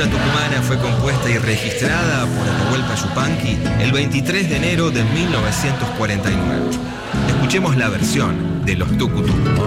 Tribuna Tucumana fue compuesta y registrada por Atahualpa Yupanqui el 23 de enero de 1949. Escuchemos la versión de los Tucutú.